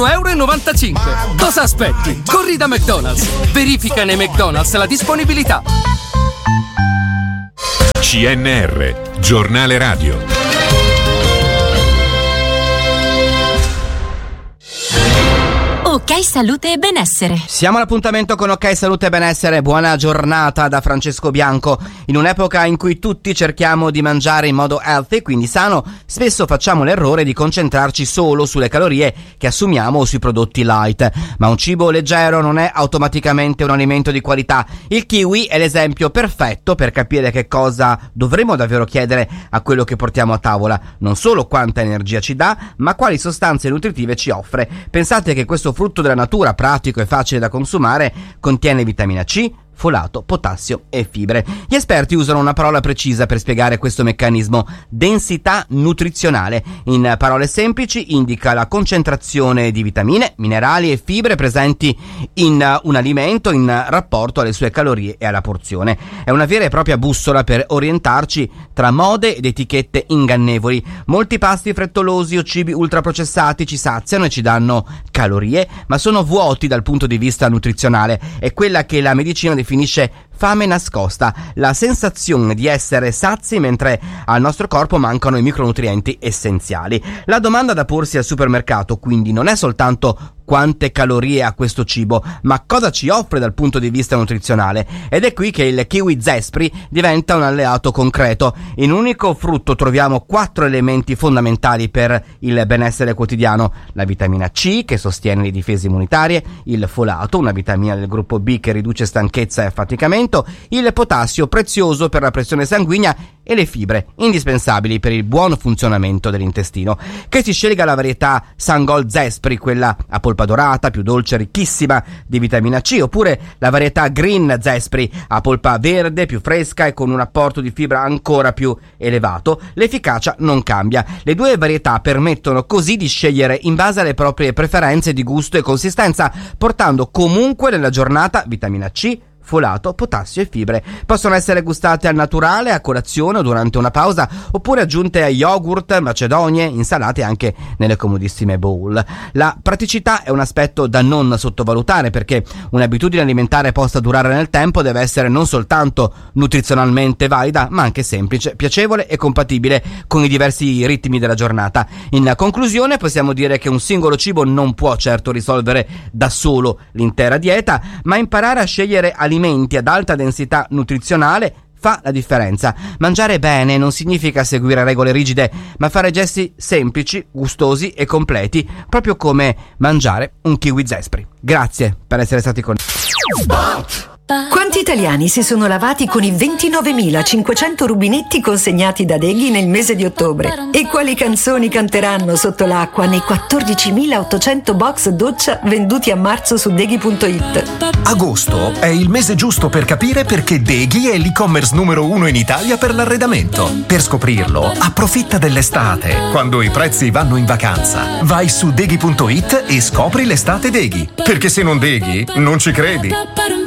1,95 €. Cosa aspetti? Corri da McDonald's. Verifica nei McDonald's la disponibilità. CNR, giornale radio. Ok Salute e Benessere. Siamo all'appuntamento con Ok Salute e Benessere. Buona giornata da Francesco Bianco. In un'epoca in cui tutti cerchiamo di mangiare in modo healthy, quindi sano, spesso facciamo l'errore di concentrarci solo sulle calorie che assumiamo o sui prodotti light. Ma un cibo leggero non è automaticamente un alimento di qualità. Il kiwi è l'esempio perfetto per capire che cosa dovremmo davvero chiedere a quello che portiamo a tavola. Non solo quanta energia ci dà, ma quali sostanze nutritive ci offre. Pensate che questo frutto della natura, pratico e facile da consumare, contiene vitamina C, folato, potassio e fibre. Gli esperti usano una parola precisa per spiegare questo meccanismo: densità nutrizionale. In parole semplici indica la concentrazione di vitamine, minerali e fibre presenti in un alimento in rapporto alle sue calorie e alla porzione. È una vera e propria bussola per orientarci tra mode ed etichette ingannevoli. Molti pasti frettolosi o cibi ultraprocessati ci saziano e ci danno calorie, ma sono vuoti dal punto di vista nutrizionale. È quella che la medicina definisce fame nascosta, la sensazione di essere sazi mentre al nostro corpo mancano i micronutrienti essenziali. La domanda da porsi al supermercato quindi non è soltanto quante calorie ha questo cibo, ma cosa ci offre dal punto di vista nutrizionale. Ed è qui che il kiwi Zespri diventa un alleato concreto. In un unico frutto troviamo 4 elementi fondamentali per il benessere quotidiano: la vitamina C, che sostiene le difese immunitarie, il folato, una vitamina del gruppo B che riduce stanchezza e affaticamento, il potassio, prezioso per la pressione sanguigna, e le fibre, indispensabili per il buon funzionamento dell'intestino. Che si scelga la varietà Sangol Zespri, quella a polpa dorata, più dolce, ricchissima di vitamina C, oppure la varietà Green Zespri a polpa verde, più fresca e con un apporto di fibra ancora più elevato, l'efficacia non cambia. Le due varietà permettono così di scegliere in base alle proprie preferenze di gusto e consistenza, portando comunque nella giornata vitamina C, folato, potassio e fibre. Possono essere gustate al naturale, a colazione o durante una pausa, oppure aggiunte a yogurt, macedonie, insalate e anche nelle comodissime bowl. La praticità è un aspetto da non sottovalutare, perché un'abitudine alimentare possa durare nel tempo deve essere non soltanto nutrizionalmente valida, ma anche semplice, piacevole e compatibile con i diversi ritmi della giornata. In conclusione, possiamo dire che un singolo cibo non può certo risolvere da solo l'intera dieta, ma imparare a scegliere alimenti ad alta densità nutrizionale fa la differenza. Mangiare bene non significa seguire regole rigide, ma fare gesti semplici, gustosi e completi, proprio come mangiare un kiwi Zespri. Grazie per essere stati con noi. Quanti italiani si sono lavati con i 29.500 rubinetti consegnati da Deghi nel mese di ottobre? E quali canzoni canteranno sotto l'acqua nei 14.800 box doccia venduti a marzo su Deghi.it? Agosto è il mese giusto per capire perché Deghi è l'e-commerce numero 1 in Italia per l'arredamento. Per scoprirlo, approfitta dell'estate, quando i prezzi vanno in vacanza. Vai su Deghi.it e scopri l'estate Deghi. Perché se non Deghi, non ci credi.